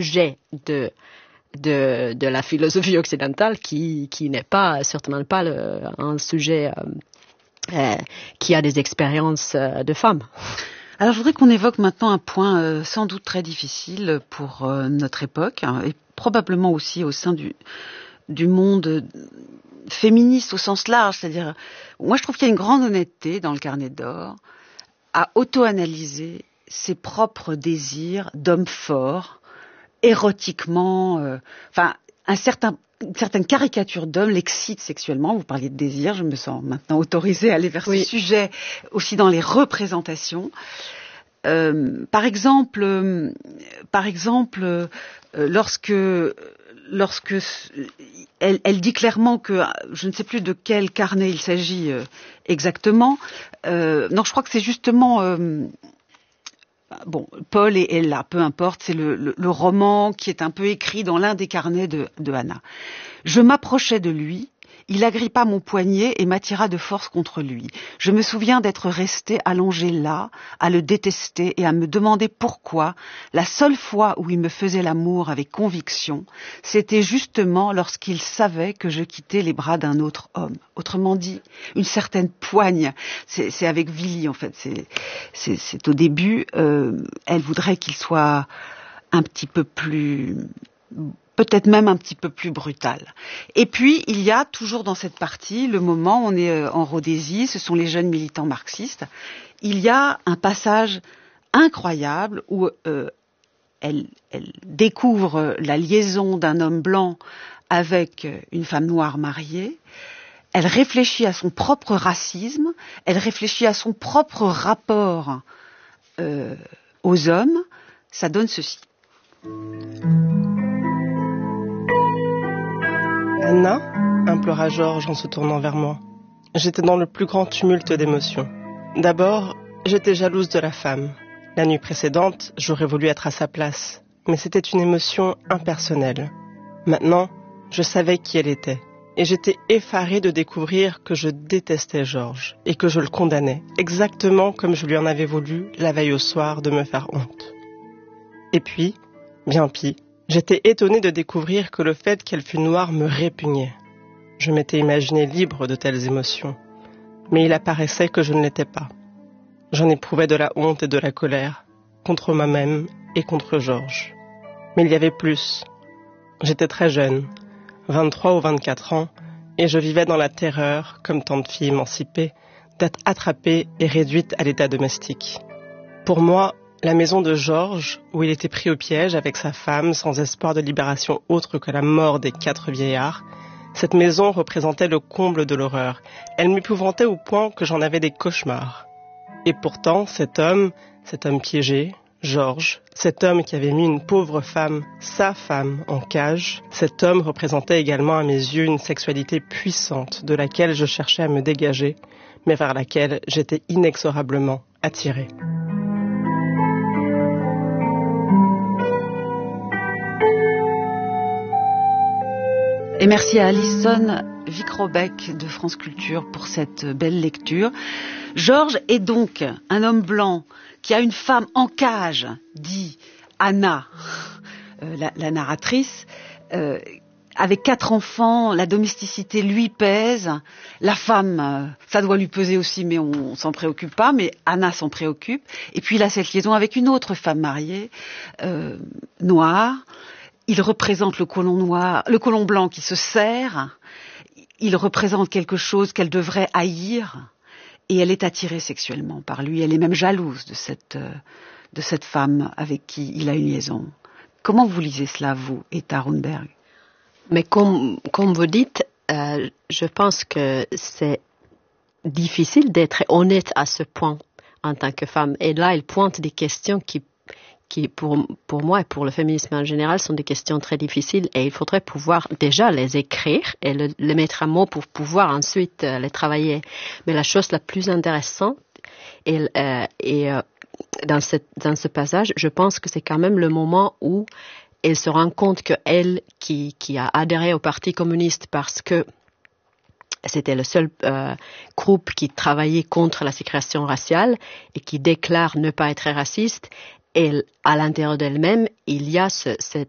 sujet de la philosophie occidentale qui n'est pas, certainement pas un sujet qui a des expériences de femmes. Alors je voudrais qu'on évoque maintenant un point sans doute très difficile pour notre époque, hein, et probablement aussi au sein du monde féministe au sens large. C'est-à-dire, moi je trouve qu'il y a une grande honnêteté dans le Carnet d'or à auto-analyser ses propres désirs d'homme fort, érotiquement, une certaine caricature d'homme l'excite sexuellement. Vous parliez de désir, je me sens maintenant autorisée à aller vers ce sujet aussi dans les représentations. Par exemple, lorsque elle dit clairement que je ne sais plus de quel carnet il s'agit exactement. Non, je crois que c'est justement Paul et Ella, peu importe, c'est le roman qui est un peu écrit dans l'un des carnets de Anna. Je m'approchai de lui, il agrippa mon poignet et m'attira de force contre lui. Je me souviens d'être restée allongée là, à le détester et à me demander pourquoi, la seule fois où il me faisait l'amour avec conviction, c'était justement lorsqu'il savait que je quittais les bras d'un autre homme. Autrement dit, une certaine poigne. C'est avec Willy, en fait. C'est au début, elle voudrait qu'il soit un petit peu plus... peut-être même un petit peu plus brutal. Et puis, il y a toujours dans cette partie, le moment, on est en Rhodésie, ce sont les jeunes militants marxistes, il y a un passage incroyable où elle découvre la liaison d'un homme blanc avec une femme noire mariée, elle réfléchit à son propre racisme, elle réfléchit à son propre rapport aux hommes, ça donne ceci. Anna, implora Georges en se tournant vers moi. J'étais dans le plus grand tumulte d'émotions. D'abord, j'étais jalouse de la femme. La nuit précédente, j'aurais voulu être à sa place, mais c'était une émotion impersonnelle. Maintenant, je savais qui elle était, et j'étais effarée de découvrir que je détestais Georges, et que je le condamnais, exactement comme je lui en avais voulu la veille au soir de me faire honte. Et puis, bien pis, j'étais étonnée de découvrir que le fait qu'elle fût noire me répugnait. Je m'étais imaginée libre de telles émotions, mais il apparaissait que je ne l'étais pas. J'en éprouvais de la honte et de la colère, contre moi-même et contre Georges. Mais il y avait plus. J'étais très jeune, 23 ou 24 ans, et je vivais dans la terreur, comme tant de filles émancipées, d'être attrapée et réduite à l'état domestique. Pour moi, la maison de Georges, où il était pris au piège avec sa femme sans espoir de libération autre que la mort des 4 vieillards, cette maison représentait le comble de l'horreur. Elle m'épouvantait au point que j'en avais des cauchemars. Et pourtant, cet homme piégé, Georges, cet homme qui avait mis une pauvre femme, sa femme, en cage, cet homme représentait également à mes yeux une sexualité puissante de laquelle je cherchais à me dégager, mais vers laquelle j'étais inexorablement attirée. Et merci à Alison Vic-Robec de France Culture pour cette belle lecture. Georges est donc un homme blanc qui a une femme en cage, dit Anna, la narratrice, avec 4 enfants, la domesticité lui pèse, la femme, ça doit lui peser aussi, mais on s'en préoccupe pas, mais Anna s'en préoccupe. Et puis il a cette liaison avec une autre femme mariée, noire. Il représente le colon blanc qui se sert. Il représente quelque chose qu'elle devrait haïr. Et elle est attirée sexuellement par lui. Elle est même jalouse de cette femme avec qui il a une liaison. Comment vous lisez cela, vous, Etta Rundberg? Mais comme vous dites, je pense que c'est difficile d'être honnête à ce point en tant que femme. Et là, elle pointe des questions qui pour moi et pour le féminisme en général sont des questions très difficiles et il faudrait pouvoir déjà les écrire et les mettre à mots pour pouvoir ensuite les travailler. Mais la chose la plus intéressante dans ce passage, je pense que c'est quand même le moment où elle se rend compte que elle qui a adhéré au Parti communiste parce que c'était le seul groupe qui travaillait contre la ségrégation raciale et qui déclare ne pas être raciste. Et à l'intérieur d'elle-même, il y a cette